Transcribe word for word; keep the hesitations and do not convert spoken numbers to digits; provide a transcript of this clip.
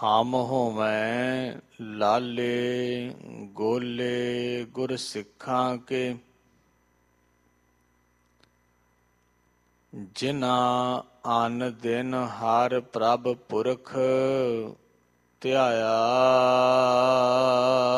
ਹਮ ਹੋਵੈ ਲਾਲੇ ਗੋਲੇ ਗੁਰ ਸਿੱਖਾਂ ਕੇ, ਜਿਨਾ ਅਨ ਦਿਨ ਹਰ ਪ੍ਰਭ ਪੁਰਖ ਧਿਆਇਆ।